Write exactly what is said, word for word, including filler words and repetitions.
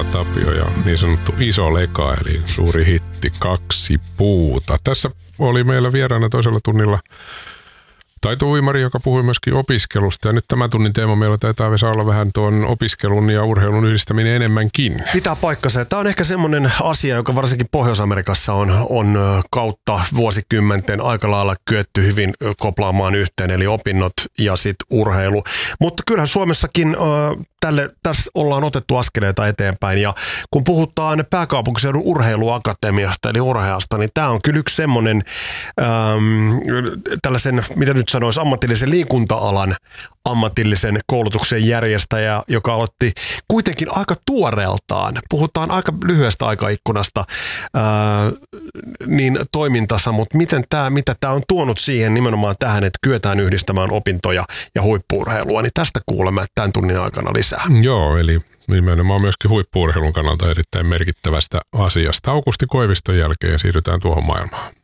Esa Tapio ja niin sanottu Iso Leka, eli suuri hitti Kaksi puuta. Tässä oli meillä vieraana toisella tunnilla taito-uimari, joka puhui myöskin opiskelusta. Ja nyt tämän tunnin teema meillä taitaa Vesa olla vähän tuon opiskelun ja urheilun yhdistäminen enemmänkin. Pitää paikkansa. Tämä on ehkä semmoinen asia, joka varsinkin Pohjois-Amerikassa on, on kautta vuosikymmenten aika lailla kyetty hyvin koplaamaan yhteen, eli opinnot ja sitten urheilu. Mutta kyllähän Suomessakin äh, tälle, tässä ollaan otettu askeleita eteenpäin. Ja kun puhutaan pääkaupunkiseudun urheiluakatemiasta, eli urheasta, niin tämä on kyllä yksi semmoinen ähm, tällaisen, mitä nyt sanoisi, ammatillisen liikunta-alan ammatillisen koulutuksen järjestäjä, joka aloitti kuitenkin aika tuoreeltaan, puhutaan aika lyhyestä aikaikkunasta, ää, niin toimintansa, mutta miten tämä, mitä tämä on tuonut siihen nimenomaan tähän, että kyetään yhdistämään opintoja ja huippu-urheilua, niin tästä kuulemme tämän tunnin aikana lisää. Joo, eli nimenomaan myöskin huippu-urheilun kannalta erittäin merkittävästä asiasta. Aukusti Koiviston jälkeen ja siirrytään tuohon maailmaan.